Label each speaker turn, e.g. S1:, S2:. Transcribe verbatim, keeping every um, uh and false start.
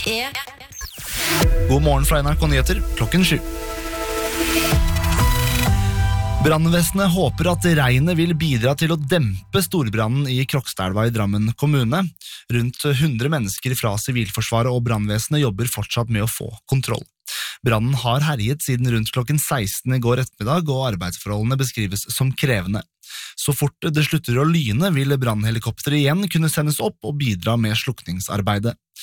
S1: er
S2: God morgen fra N R K Nyheter, klokken sju. Brannvesenet håper at regnet vil bidra til å dempe storbrannen i Krokstadelva i Drammen kommune. Rundt hundre mennesker fra Sivilforsvaret og brannvesenet jobber fortsatt med å få kontroll. Brannen har herjet siden rundt klokken seksten i går ettermiddag, og arbeidsforholdene beskrives som krevende. Så fort det slutter å lyne vil brannhelikopter igjen kunne sendes opp og bidra med slukningsarbeidet.